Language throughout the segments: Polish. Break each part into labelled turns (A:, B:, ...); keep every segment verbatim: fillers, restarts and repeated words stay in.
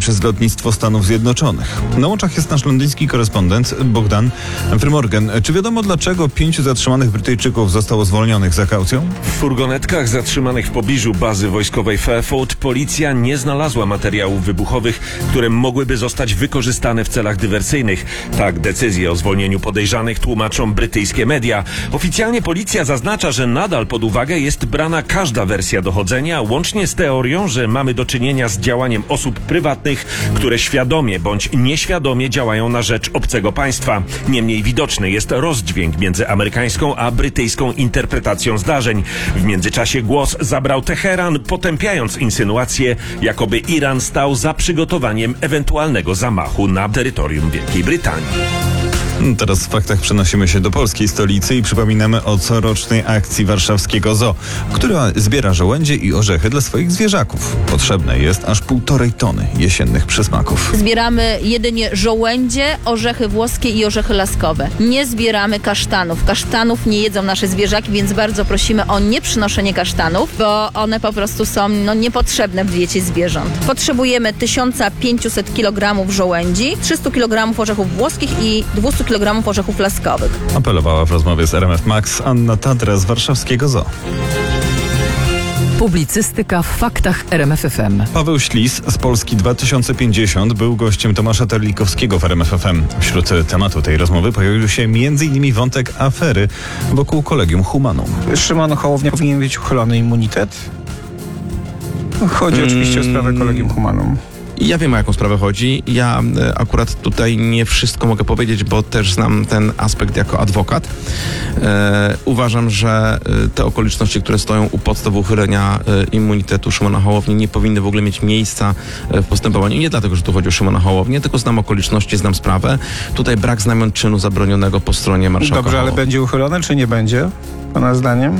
A: przez lotnictwo Stanów Zjednoczonych. Na łączach jest nasz londyński korespondent Bogdan Frymorgan. Czy wiadomo, dlaczego pięciu zatrzymanych Brytyjczyków zostało zwolnionych za kaucją?
B: W furgonetkach zatrzymanych w pobliżu bazy wojskowej Fairford policja nie znalazła materiałów wybuchowych, które mogłyby zostać wykorzystane w celach dywersyjnych. Tak decyzję o zwolnieniu podejrzanych tłumaczą brytyjskie media. Oficjalnie policja zaznacza, że nadal pod uwagę jest brana każda wersja dochodzenia, łącznie z teorią, że mamy do czynienia z działaniem osób prywatnych, które świadomie bądź nieświadomie działają na rzecz obcego państwa. Niemniej widoczny jest rozdźwięk między amerykańską a brytyjską interpretacją zdarzeń. W międzyczasie głos zabrał Teheran, potępiając insynuacje, jakoby Iran stał za przygotowaniem ewentualnego zamachu na terytorium Wielkiej Brytanii.
A: Teraz w faktach przenosimy się do polskiej stolicy i przypominamy o corocznej akcji warszawskiego Zoo, która zbiera żołędzie i orzechy dla swoich zwierzaków. Potrzebne jest aż półtorej tony jesiennych przysmaków.
C: Zbieramy jedynie żołędzie, orzechy włoskie i orzechy laskowe. Nie zbieramy kasztanów. Kasztanów nie jedzą nasze zwierzaki, więc bardzo prosimy o nieprzynoszenie kasztanów, bo one po prostu są no, niepotrzebne w diecie zwierząt. Potrzebujemy tysiąc pięćset kilogramów żołędzi, trzysta kilogramów orzechów włoskich i dwieście kilogramów orzechów laskowych.
A: Apelowała w rozmowie z R M F Max Anna Tadra z warszawskiego Zoo.
D: Publicystyka w faktach R M F F M.
A: Paweł Ślis z Polski dwa tysiące pięćdziesiąt był gościem Tomasza Terlikowskiego w R M F F M. Wśród tematu tej rozmowy pojawił się między innymi wątek afery wokół Collegium Humanum.
E: Szymon Hołownia powinien mieć uchylony immunitet? Chodzi hmm. oczywiście o sprawę Collegium Humanum.
F: Ja wiem, o jaką sprawę chodzi. Ja e, akurat tutaj nie wszystko mogę powiedzieć, bo też znam ten aspekt jako adwokat. E, uważam, że e, te okoliczności, które stoją u podstaw uchylenia e, immunitetu Szymona Hołowni, nie powinny w ogóle mieć miejsca e, w postępowaniu. Nie dlatego, że tu chodzi o Szymona Hołownię, tylko znam okoliczności, znam sprawę. Tutaj brak znamion czynu zabronionego po stronie marszałka
E: Dobrze, ale
F: Hołowni.
E: będzie uchylone, czy nie będzie? Pana zdaniem?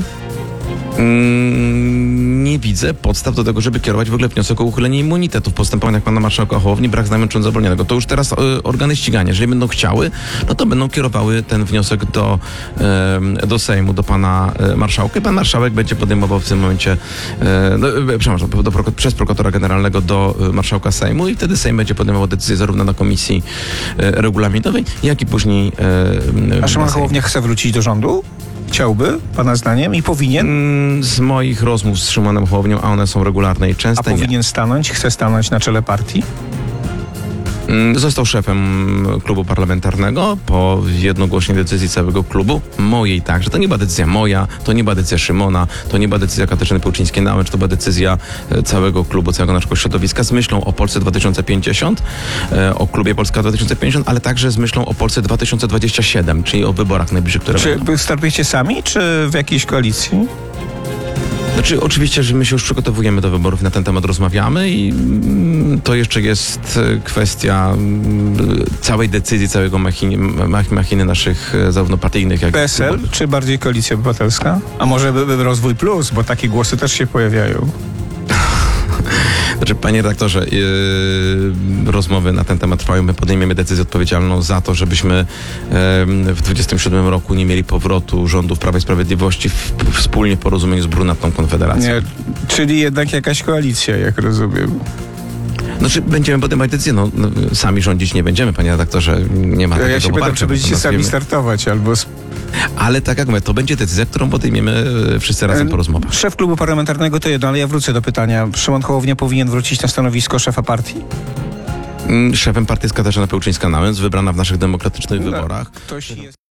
F: Mm, nie widzę podstaw do tego, żeby kierować w ogóle wniosek o uchylenie immunitetu w postępowaniach pana marszałka Hołowni, brak znamion czynu zabronionego. To już teraz y, organy ścigania, jeżeli będą chciały, no to będą kierowały ten wniosek do, y, do Sejmu, do pana y, marszałka i pan marszałek będzie podejmował w tym momencie y, no, y, przepraszam, do, do, przez prokuratora generalnego do y, marszałka Sejmu i wtedy Sejm będzie podejmował decyzję zarówno na komisji y, regulaminowej, jak i później y,
E: A Szymon Hołownia chce wrócić do rządu? Chciałby, pana zdaniem, i powinien?
F: Z moich rozmów z Szymonem Hołownią, a one są regularne i częste.
E: A powinien nie. stanąć? Chce stanąć na czele partii?
F: Został szefem klubu parlamentarnego po jednogłośnej decyzji całego klubu, mojej także. To nie była decyzja moja, to nie była decyzja Szymona, to nie była decyzja Katarzyny Pełczyńskiej-Nałęcz, to była decyzja całego klubu, całego naszego środowiska z myślą o Polsce dwa tysiące pięćdziesiąt, o klubie Polska dwa tysiące pięćdziesiąt, ale także z myślą o Polsce dwa tysiące dwudziestym siódmym, czyli o wyborach najbliższych, które
E: Czy
F: będą.
E: startujecie sami, czy w jakiejś koalicji?
F: Znaczy, oczywiście, że my się już przygotowujemy do wyborów, na ten temat rozmawiamy i to jeszcze jest kwestia całej decyzji, całego machiny, machiny naszych zarówno partyjnych, jak i...
E: P S L, czy bardziej Koalicja Obywatelska? A może by, by Rozwój Plus, bo takie głosy też się pojawiają.
F: Znaczy, panie redaktorze, yy, rozmowy na ten temat trwają. My podejmiemy decyzję odpowiedzialną za to, żebyśmy yy, w dwudziestym siódmym roku nie mieli powrotu rządów Prawa i Sprawiedliwości w, w wspólnie porozumieniu z brunatną Konfederacją.
E: Nie, czyli jednak jakaś koalicja, jak rozumiem.
F: Znaczy, będziemy podejmować decyzję. No, no, sami rządzić nie będziemy, panie redaktorze. Nie ma
E: ja
F: takiego
E: Ja się pytam, czy będziecie sami
F: wiemy.
E: startować, albo... Z...
F: Ale tak jak mówię, to będzie decyzja, którą podejmiemy wszyscy razem po rozmowach.
E: Szef klubu parlamentarnego to jedno, ale ja wrócę do pytania. Szymon Hołownia powinien wrócić na stanowisko szefa partii?
F: Szefem partii jest Katarzyna Pełczyńska-Nałęcz, wybrana w naszych demokratycznych
E: No,
F: wyborach.
E: Ktoś jest...